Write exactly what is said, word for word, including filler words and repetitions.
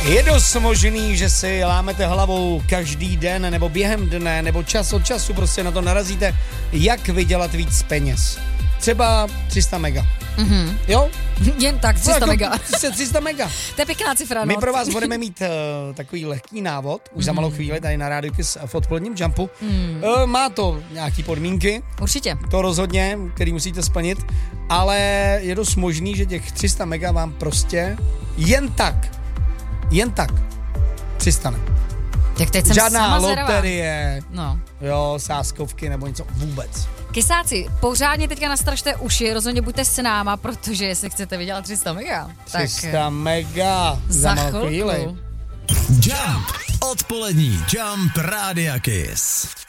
Je dost možný, že si lámete hlavou každý den, nebo během dne, nebo čas od času prostě na to narazíte, jak vydělat víc peněz. Třeba tři sta mega. Mm-hmm. Jo? Jen tak, tři sta no, mega. tři sta mega. To je pěkná cifra, no. My pro vás budeme mít uh, takový lehký návod, už mm. za malou chvíli tady na Rádiu Kiss v odpoledním jumpu. Mm. Uh, má to nějaký podmínky. Určitě. To rozhodně, který musíte splnit, ale je dost možný, že těch tři sta mega vám prostě jen tak, jen tak přistane. Tak teď jsem žádná sama loterie, no. jo, sázkovky nebo něco vůbec. Kysáci, pořádně teďka nastražte uši, rozhodně buďte s náma, protože jestli chcete vydělat tři sta mega, tak... tři sta mega za, za chvilku. chvíli. Jump, odpolední Jump Rádia Kiss.